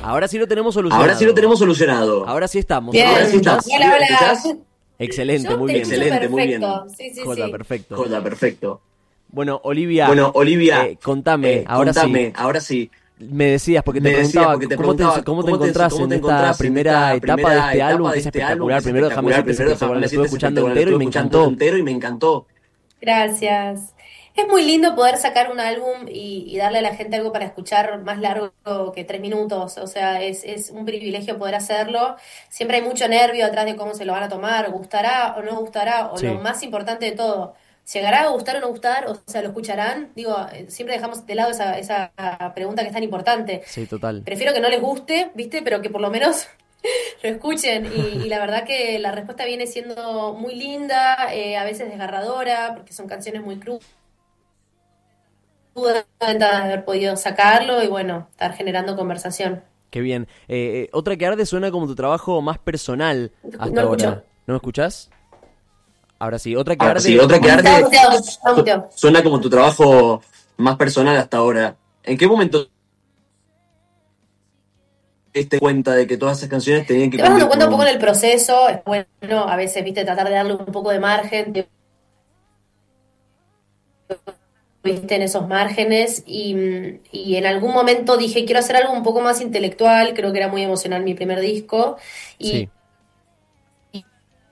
Ahora sí lo tenemos solucionado. Ahora sí lo tenemos solucionado. Ahora sí estamos. Bien. Ahora sí estás. Hola, hola. ¿Escuchás? Excelente, Yo muy te bien. escucho Excelente, muy bien. perfecto. Sí, sí, Joda, sí. perfecto. Joda, perfecto. Bueno, Olivia, contame, ahora contame, ahora sí. me decías, porque te Me decías, preguntaba, porque te ¿cómo preguntaba, cómo te encontrás en esta encontrás primera etapa de este álbum, que es espectacular? Primero déjame decirte que es espectacular, lo estuve escuchando entero y me encantó. y me encantó. Gracias. Es muy lindo poder sacar un álbum y darle a la gente algo para escuchar más largo que 3 minutos. O sea, es un privilegio poder hacerlo. Siempre hay mucho nervio atrás de cómo se lo van a tomar, gustará o no gustará, o lo Sí, más importante de todo, ¿llegará a gustar o no gustar? O sea, ¿lo escucharán? Digo, siempre dejamos de lado esa pregunta que es tan importante. sí, total. Prefiero que no les guste, ¿viste? Pero que por lo menos lo escuchen y la verdad que la respuesta viene siendo muy linda, a veces desgarradora, porque son canciones muy crudas de haber podido sacarlo y bueno, estar generando conversación. Qué bien. Otra que arde suena como tu trabajo más personal hasta No lo ahora. escucho. ¿No me escuchás? Ahora sí, otra que Ahora arde. sí, otra que Está arde muteado, está muteado. suena como tu trabajo más personal hasta ahora. ¿En qué momento te diste cuenta de que todas esas canciones tenían que Te vas dando cumplir cuenta un poco con... en el proceso, es bueno, a veces, viste, tratar de darle un poco de margen, viste, en esos márgenes y en algún momento dije, quiero hacer algo un poco más intelectual, creo que era muy emocional mi primer disco Sí, y,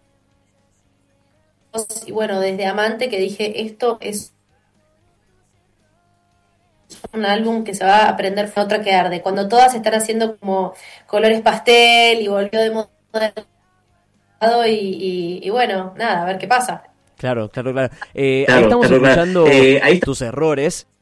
y bueno, desde Amante que dije, esto es un álbum que se va a aprender otra que arde, cuando todas están haciendo como colores pastel y volvió de moda y bueno, nada, a ver qué pasa. claro, claro, claro. Ahí Claro, estamos claro, claro. escuchando Ahí está. tus errores.